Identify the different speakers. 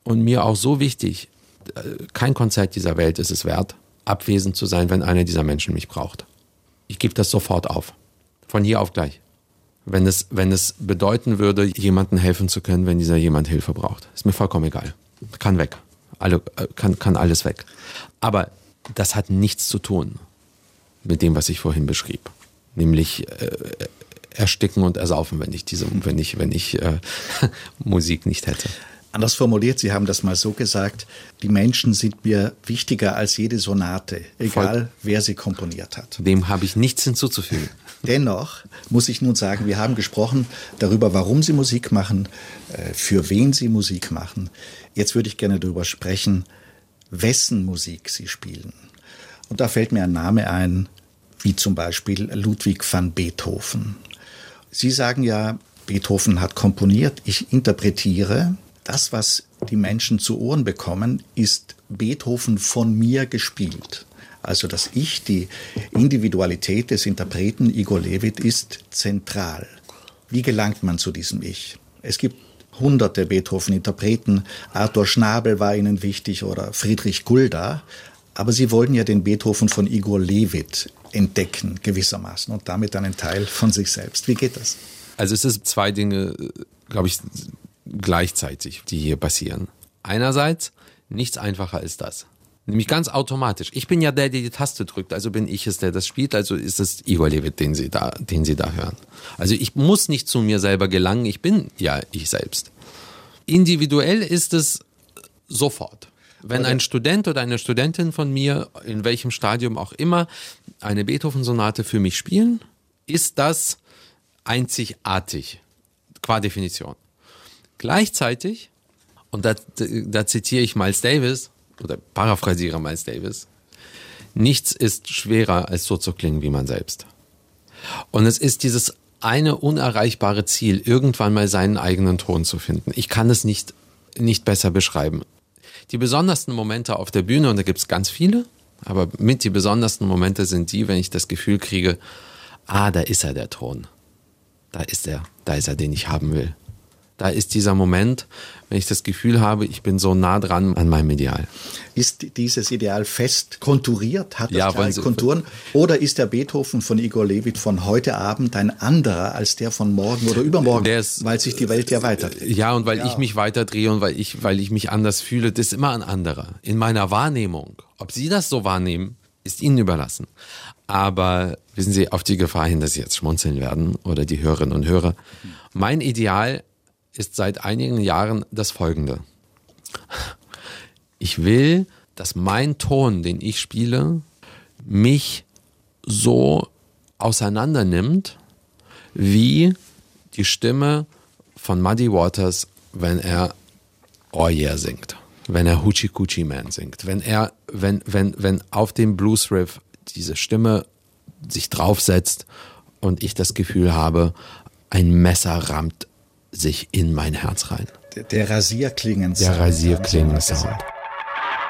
Speaker 1: und mir auch so wichtig, kein Konzert dieser Welt ist es wert, abwesend zu sein, wenn einer dieser Menschen mich braucht. Ich gebe das sofort auf. Von hier auf gleich. Wenn es bedeuten würde, jemandem helfen zu können, wenn dieser jemand Hilfe braucht. Ist mir vollkommen egal. Kann weg. Kann alles weg. Aber das hat nichts zu tun mit dem, was ich vorhin beschrieb. Nämlich ersticken und ersaufen, wenn ich Musik nicht hätte.
Speaker 2: Anders formuliert, Sie haben das mal so gesagt, die Menschen sind mir wichtiger als jede Sonate, egal wer sie komponiert hat.
Speaker 1: Dem habe ich nichts hinzuzufügen.
Speaker 2: Dennoch muss ich nun sagen, wir haben gesprochen darüber, warum Sie Musik machen, für wen Sie Musik machen. Jetzt würde ich gerne darüber sprechen, wessen Musik Sie spielen. Und da fällt mir ein Name ein, wie zum Beispiel Ludwig van Beethoven. Sie sagen ja, Beethoven hat komponiert, ich interpretiere. Das, was die Menschen zu Ohren bekommen, ist Beethoven von mir gespielt. Also das Ich, die Individualität des Interpreten Igor Levit ist zentral. Wie gelangt man zu diesem Ich? Es gibt hunderte Beethoven-Interpreten. Arthur Schnabel war Ihnen wichtig oder Friedrich Gulda. Aber Sie wollen ja den Beethoven von Igor Levit entdecken, gewissermaßen, und damit einen Teil von sich selbst. Wie geht das?
Speaker 1: Also es ist zwei Dinge, glaube ich, gleichzeitig, die hier passieren. Einerseits, nichts einfacher als das. Nämlich ganz automatisch. Ich bin ja der die Taste drückt, also bin ich es, der das spielt, also ist es Igor Levit, den Sie da hören. Also ich muss nicht zu mir selber gelangen, ich bin ja ich selbst. Individuell ist es sofort. Wenn ein Student oder eine Studentin von mir, in welchem Stadium auch immer, eine Beethoven-Sonate für mich spielen, ist das einzigartig, qua Definition. Gleichzeitig, und da zitiere ich Miles Davis, oder paraphrasiere Miles Davis, nichts ist schwerer, als so zu klingen wie man selbst. Und es ist dieses eine unerreichbare Ziel, irgendwann mal seinen eigenen Ton zu finden. Ich kann es nicht besser beschreiben. Die besondersten Momente auf der Bühne, und da gibt es ganz viele, aber mit die besondersten Momente sind die, wenn ich das Gefühl kriege, da ist er, der Ton. Da ist er, den ich haben will. Da ist dieser Moment, wenn ich das Gefühl habe, ich bin so nah dran an meinem Ideal.
Speaker 2: Ist dieses Ideal fest konturiert? Hat das klare Konturen? Oder ist der Beethoven von Igor Levit von heute Abend ein anderer als der von morgen oder übermorgen? Weil sich die Welt ja weiterdreht.
Speaker 1: Ja, und weil ich mich weiterdrehe und weil ich mich anders fühle, das ist immer ein anderer. In meiner Wahrnehmung. Ob Sie das so wahrnehmen, ist Ihnen überlassen. Aber wissen Sie, auf die Gefahr hin, dass Sie jetzt schmunzeln werden oder die Hörerinnen und Hörer. Mein Ideal ist seit einigen Jahren das Folgende. Ich will, dass mein Ton, den ich spiele, mich so auseinander nimmt, wie die Stimme von Muddy Waters, wenn er Oh Yeah singt, wenn er Hoochie Coochie Man singt, wenn auf dem Blues Riff diese Stimme sich draufsetzt und ich das Gefühl habe, ein Messer rammt sich in mein Herz rein.
Speaker 2: Der Rasierklingen-Sound.
Speaker 1: Der Rasierklingen-Sound.